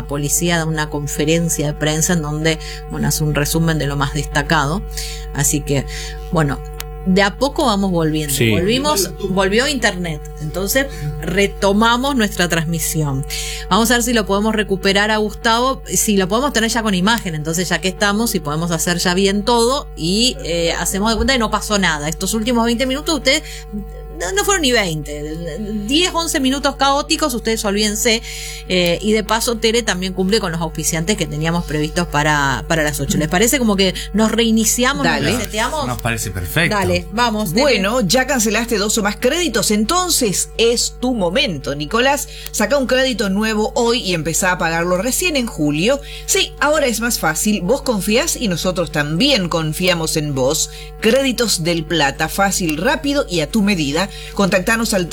la policía da una conferencia de prensa en donde, bueno, hace un resumen de lo más destacado. Así que, bueno, de a poco vamos volviendo. Sí. Volvió internet. Entonces retomamos nuestra transmisión. Vamos a ver si lo podemos recuperar a Gustavo, si lo podemos tener ya con imagen. Entonces, ya que estamos, si podemos hacer ya bien todo y hacemos de cuenta que no pasó nada. Estos últimos 20 minutos ustedes no fueron ni 20, 10, 11 minutos caóticos, ustedes olvídense, y de paso Tere también cumple con los auspiciantes que teníamos previstos para las 8. ¿Les parece como que nos reiniciamos, Dale. nos reseteamos? Nos parece perfecto. Dale, vamos. Bueno, ya cancelaste 2 o más créditos, entonces es tu momento, Nicolás. Saca un crédito nuevo hoy y empezá a pagarlo recién en julio. Sí, ahora es más fácil, vos confías y nosotros también confiamos en vos. Créditos del Plata, fácil, rápido y a tu medida. Contactanos al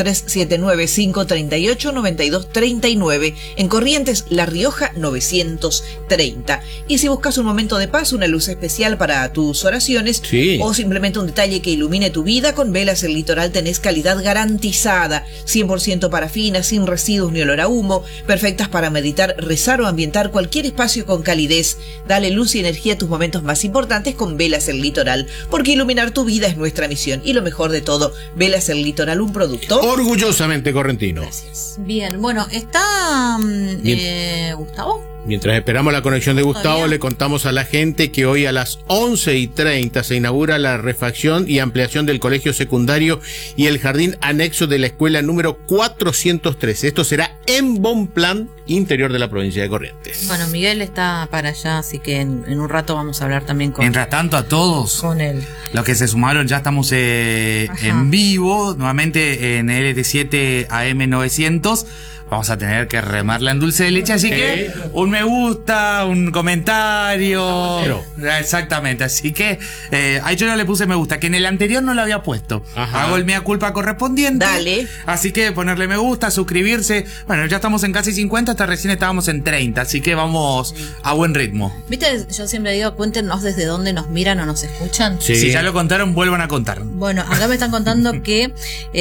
379-538-9239, en Corrientes, La Rioja 930. Y si buscas un momento de paz, una luz especial para tus oraciones, sí, o simplemente un detalle que ilumine tu vida, con Velas El Litoral tenés calidad garantizada, 100% parafina, sin residuos ni olor a humo, perfectas para meditar, rezar o ambientar cualquier espacio con calidez. Dale luz y energía a tus momentos más importantes con Velas El Litoral, porque iluminar tu vida es nuestra misión. Y lo mejor de todo, Velas El Litoral, un producto orgullosamente correntino. Gracias. Bien, bueno, está Gustavo. Mientras esperamos la conexión de Gustavo, ¿Todavía? le contamos a la gente que hoy a las 11:30 se inaugura la refacción y ampliación del colegio secundario y el jardín anexo de la escuela número 413. Esto será en Bonplan, interior de la provincia de Corrientes. Bueno, Miguel está para allá, así que en un rato vamos a hablar también Mientras tanto, a todos con él. los que se sumaron, ya estamos en vivo, nuevamente en LT7 AM900. Vamos a tener que remarla en dulce de leche, así que un me gusta, un comentario. Exactamente, así que ahí yo no le puse me gusta, que en el anterior no lo había puesto. Ajá. Hago el mea culpa correspondiente. Dale. Así que ponerle me gusta, suscribirse. Bueno, ya estamos en casi 50, hasta recién estábamos en 30, así que vamos a buen ritmo. Viste, yo siempre digo, cuéntenos desde dónde nos miran o nos escuchan. Sí. Si ya lo contaron, vuelvan a contar. Bueno, acá me están contando que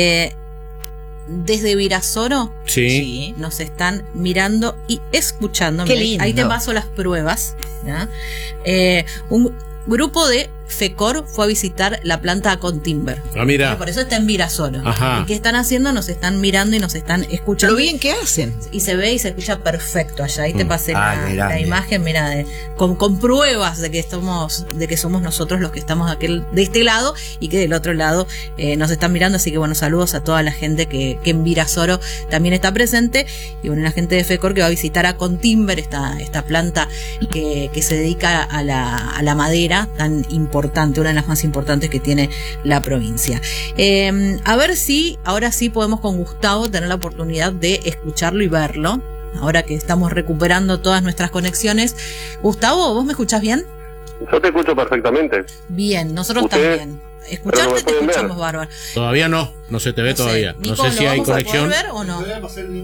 desde Virasoro Sí. nos están mirando y escuchando. Qué Mirá, lindo. ahí te paso las pruebas, ¿ya? Un grupo de FECOR fue a visitar la planta Contimber. Ah, mira. Por eso está en Virasoro. Ajá. ¿Y qué están haciendo? Nos están mirando y nos están escuchando. Lo bien que hacen. Y se ve y se escucha perfecto allá. Ahí te pasé Ay, la grande. imagen, mira, con pruebas de que somos nosotros los que estamos de este lado y que del otro lado nos están mirando. Así que bueno, saludos a toda la gente que en Virasoro también está presente. Y bueno, la gente de FECOR que va a visitar a Contimber, esta planta que se dedica a la madera tan importante, una de las más importantes que tiene la provincia. A ver si ahora sí podemos con Gustavo tener la oportunidad de escucharlo y verlo, ahora que estamos recuperando todas nuestras conexiones. Gustavo, ¿vos me escuchás bien? Yo te escucho perfectamente. Bien, nosotros ¿Ustedes? también. Escucharte Pero no me te pueden escuchamos ver. bárbaro. Todavía no se te ve No sé, todavía. Nico, No sé si ¿lo hay vamos a poder conexión. ver o no? Ahí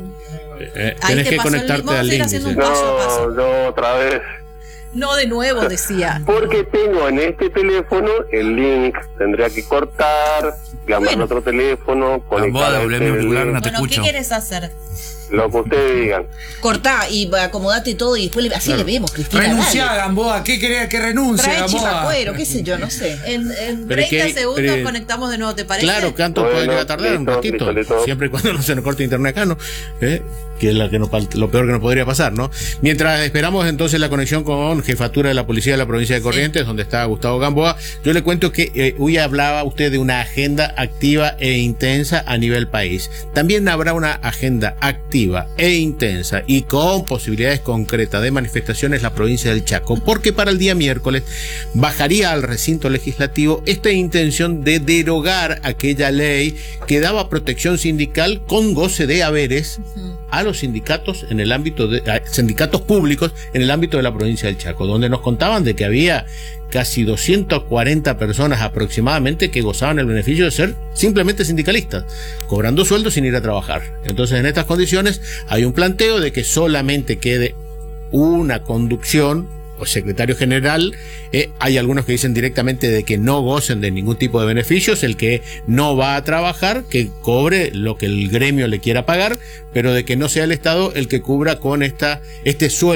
Tenés te que paso el link. conectarte Vamos a al ir link. haciendo dice. un paso a paso. No, yo otra vez. No de nuevo, decía. Porque tengo en este teléfono el link. Tendría que cortar, llamar al otro teléfono, conectar a devolverme este auricular, link. no te Bueno, ¿qué escucho. quieres hacer? Lo que ustedes digan. Cortá y acomodate todo y después así le vemos, Cristina. Renunciá, dale. Gamboa. ¿Qué querés que renuncie, Trae Gamboa? chipacuero, qué sé yo, no sé. En Pero 30 que- segundos pero- conectamos de nuevo, ¿te parece? Claro, canto Bueno, puede llegar a tardar un listo, ratito, listo. siempre y cuando no se nos corte internet acá, ¿no? Que es lo peor que nos podría pasar, ¿no? Mientras esperamos entonces la conexión con Jefatura de la Policía de la provincia de Corrientes, donde está Gustavo Gamboa, yo le cuento que hoy hablaba usted de una agenda activa e intensa a nivel país. También habrá una agenda activa e intensa y con posibilidades concretas de manifestaciones en la provincia del Chaco, porque para el día miércoles bajaría al recinto legislativo esta intención de derogar aquella ley que daba protección sindical con goce de haberes a los sindicatos en el ámbito de sindicatos públicos en el ámbito de la provincia del Chaco, donde nos contaban de que había casi 240 personas aproximadamente que gozaban el beneficio de ser simplemente sindicalistas, cobrando sueldo sin ir a trabajar. Entonces, en estas condiciones hay un planteo de que solamente quede una conducción o secretario general. Hay algunos que dicen directamente de que no gocen de ningún tipo de beneficios, el que no va a trabajar, que cobre lo que el gremio le quiera pagar, pero de que no sea el Estado el que cubra con este sueldo